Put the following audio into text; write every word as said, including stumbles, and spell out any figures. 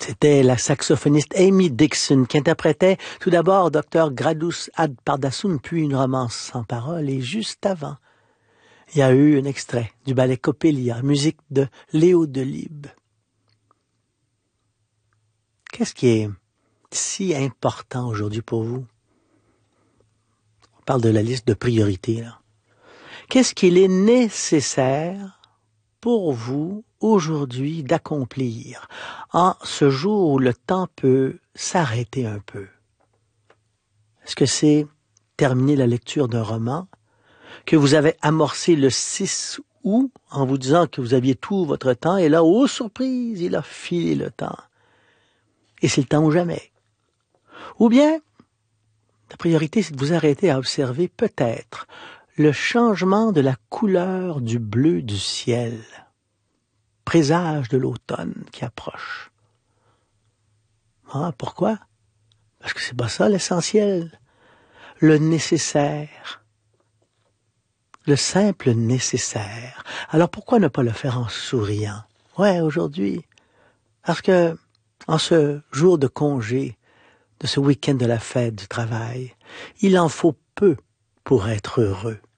C'était la saxophoniste Amy Dixon qui interprétait tout d'abord Docteur Gradus ad Pardassum, puis une romance sans parole, et juste avant, il y a eu un extrait du ballet Coppelia, musique de Léo Delibes. Qu'est-ce qui est si important aujourd'hui pour vous? On parle de la liste de priorités, là. Qu'est-ce qu'il est nécessaire pour vous aujourd'hui d'accomplir en ce jour où le temps peut s'arrêter un peu? Est-ce que c'est terminer la lecture d'un roman que vous avez amorcé le six août en vous disant que vous aviez tout votre temps et là, oh surprise, il a filé le temps. Et c'est le temps ou jamais. Ou bien, la priorité, c'est de vous arrêter à observer peut-être le changement de la couleur du bleu du ciel, présage de l'automne qui approche. Ah, pourquoi? Parce que c'est pas ça l'essentiel, le nécessaire, le simple nécessaire. Alors pourquoi ne pas le faire en souriant? Ouais, aujourd'hui, parce que en ce jour de congé, de ce week-end de la fête du travail, il en faut peu pour être heureux.